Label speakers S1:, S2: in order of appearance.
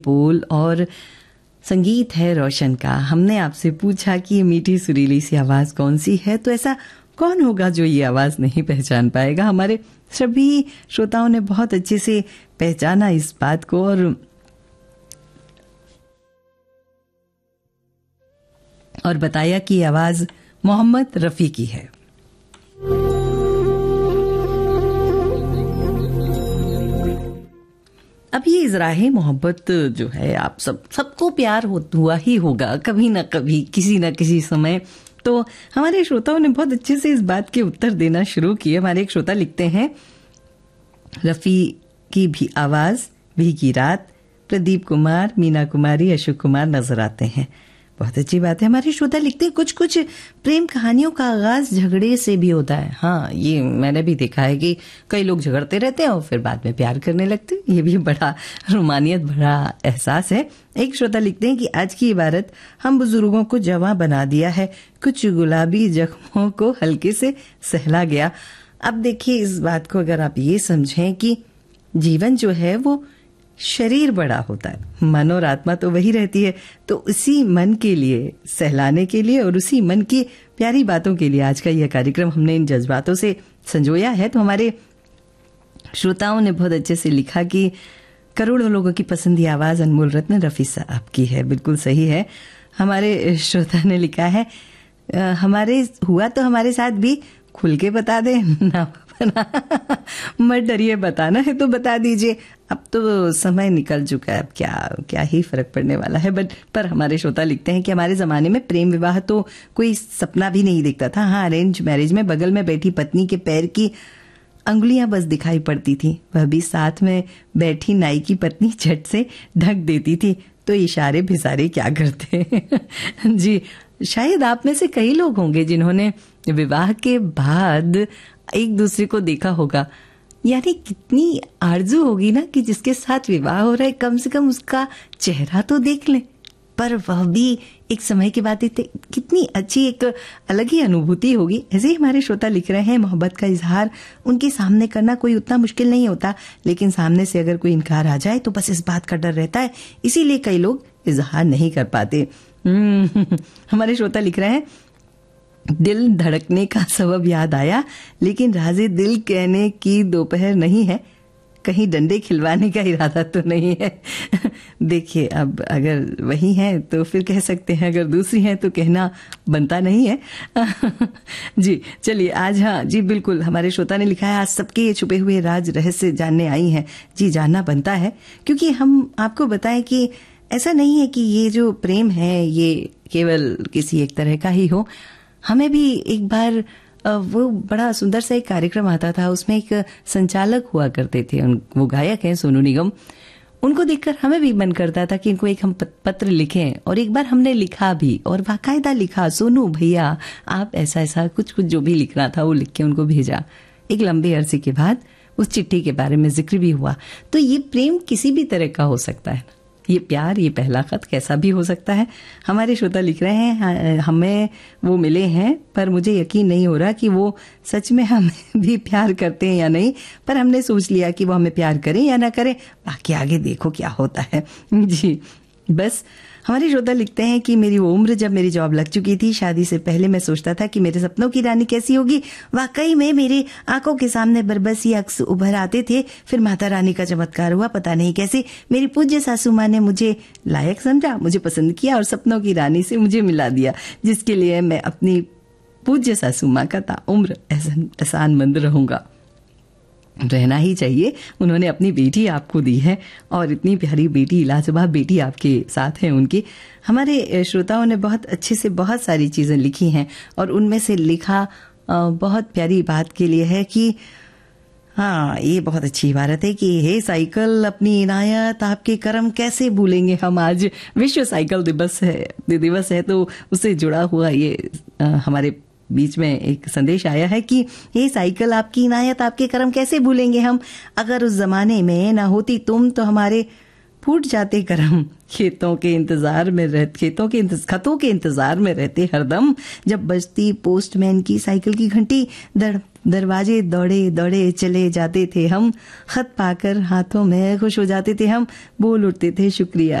S1: बोल और संगीत है रोशन का। हमने आपसे पूछा कि ये मीठी सुरीली सी आवाज कौन सी है, तो ऐसा कौन होगा जो ये आवाज नहीं पहचान पाएगा। हमारे सभी श्रोताओं ने बहुत अच्छे से पहचाना इस बात को और बताया कि ये आवाज मोहम्मद रफी की है। अब ये इज़राहे मोहब्बत जो है, आप सबको प्यार हुआ ही होगा कभी ना कभी, किसी ना किसी समय। तो हमारे श्रोताओं ने बहुत अच्छे से इस बात के उत्तर देना शुरू किए। हमारे एक श्रोता लिखते हैं, रफ़ी की भी आवाज़, भीगी रात, प्रदीप कुमार, मीना कुमारी, अशोक कुमार नजर आते हैं। बहुत अच्छी बात है। हमारे श्रोता लिखते हैं, कुछ कुछ प्रेम कहानियों का आगाज झगड़े से भी होता है। हाँ, ये मैंने भी देखा है कि कई लोग झगड़ते रहते हैं और फिर बाद में प्यार करने लगते हैं। ये भी बड़ा रोमानियत भरा एहसास है। एक श्रोता लिखते हैं कि आज की इबारत हम बुजुर्गों को जवां बना दिया है, कुछ गुलाबी जख्मों को हल्के से सहला गया। अब देखिए, इस बात को अगर आप ये समझें कि जीवन जो है वो शरीर बड़ा होता है, मन और आत्मा तो वही रहती है। तो उसी मन के लिए, सहलाने के लिए और उसी मन की प्यारी बातों के लिए आज का यह कार्यक्रम हमने इन जज्बातों से संजोया है। तो हमारे श्रोताओं ने बहुत अच्छे से लिखा कि करोड़ों लोगों की पसंदी आवाज अनमोल रत्न रफी साहब की है। बिल्कुल सही है। हमारे श्रोता ने लिखा है, हमारे हुआ तो हमारे साथ भी खुल के बता दे ना मत डरिए, बताना है तो बता दीजिए। अब तो समय निकल चुका है, अब क्या ही फर्क पड़ने वाला है। पर हमारे श्रोता लिखते हैं कि हमारे जमाने में प्रेम विवाह तो कोई सपना भी नहीं दिखता था। हाँ, अरेंज मैरिज में बगल में बैठी पत्नी के पैर की अंगुलियां बस दिखाई पड़ती थी, वह भी साथ में बैठी नाई की पत्नी झट से ढक देती थी, तो इशारे भिसारे क्या करते। जी, शायद आप में से कई लोग होंगे जिन्होंने विवाह के बाद एक दूसरे को देखा होगा। यानी कितनी आरजू होगी ना कि जिसके साथ विवाह हो रहा है कम से कम उसका चेहरा तो देख लें। पर वह भी एक समय के बाद कितनी अच्छी एक अलग ही अनुभूति होगी। ऐसे ही हमारे श्रोता लिख रहे हैं, मोहब्बत का इजहार उनके सामने करना कोई उतना मुश्किल नहीं होता, लेकिन सामने से अगर कोई इनकार आ जाए तो बस इस बात का डर रहता है, इसीलिए कई लोग इजहार नहीं कर पाते। हमारे श्रोता लिख रहे हैं, दिल धड़कने का सबब याद आया, लेकिन राज़े दिल कहने की दोपहर नहीं है, कहीं डंडे खिलवाने का इरादा तो नहीं है। देखिए, अब अगर वही है तो फिर कह सकते हैं, अगर दूसरी है तो कहना बनता नहीं है। जी चलिए, आज हाँ जी बिल्कुल, हमारे श्रोता ने लिखा है, आज सबके ये छुपे हुए राज रहस्य जानने आई हैं। जी, जानना बनता है, क्योंकि हम आपको बताएं कि ऐसा नहीं है कि ये जो प्रेम है ये केवल किसी एक तरह का ही हो। हमें भी एक बार वो बड़ा सुंदर सा एक कार्यक्रम आता था, उसमें एक संचालक हुआ करते थे, वो गायक हैं सोनू निगम। उनको देखकर हमें भी मन करता था कि इनको एक हम पत्र लिखें, और एक बार हमने लिखा भी, और बाकायदा लिखा, सोनू भैया आप ऐसा ऐसा कुछ जो भी लिखना था वो लिख के उनको भेजा। एक लंबे अरसे के बाद उस चिट्ठी के बारे में जिक्र भी हुआ। तो ये प्रेम किसी भी तरह का हो सकता है, ये प्यार, ये पहला खत कैसा भी हो सकता है। हमारे श्रोता लिख रहे हैं, हमें वो मिले हैं पर मुझे यकीन नहीं हो रहा कि वो सच में हमें भी प्यार करते हैं या नहीं, पर हमने सोच लिया कि वो हमें प्यार करें या ना करें, बाकी आगे देखो क्या होता है। जी बस। हमारे श्रोता लिखते हैं कि मेरी वो उम्र जब मेरी जॉब लग चुकी थी, शादी से पहले मैं सोचता था कि मेरे सपनों की रानी कैसी होगी। वाकई में मेरी आंखों के सामने बरबसी अक्स उभर आते थे। फिर माता रानी का चमत्कार हुआ, पता नहीं कैसे मेरी पूज्य सासू माँ ने मुझे लायक समझा, मुझे पसंद किया और सपनों की रानी से मुझे मिला दिया, जिसके लिए मैं अपनी पूज्य सासू माँ का ताउम्र एहसानमंद रहूंगा। रहना ही चाहिए। उन्होंने अपनी बेटी आपको दी है, और इतनी प्यारी बेटी, लाजवाब बेटी आपके साथ है उनकी। हमारे श्रोताओं ने बहुत अच्छे से बहुत सारी चीजें लिखी हैं, और उनमें से लिखा बहुत प्यारी बात के लिए है कि हाँ, ये बहुत अच्छी इबारत है कि हे साइकिल अपनी इनायत आपके करम कैसे भूलेंगे हम। आज विश्व साइकिल दिवस है, तो उससे जुड़ा हुआ ये हमारे बीच में एक संदेश आया है कि ये साइकिल आपकी इनायत आपके करम कैसे भूलेंगे हम। अगर उस जमाने में ना होती तुम तो हमारे फूट जाते करम। खतों के इंतजार में रहते हरदम। जब बजती पोस्टमैन की साइकिल की घंटी, दरवाजे दौड़े दौड़े चले जाते थे हम, खत पाकर हाथों में खुश हो जाते थे हम, बोल उठते थे शुक्रिया।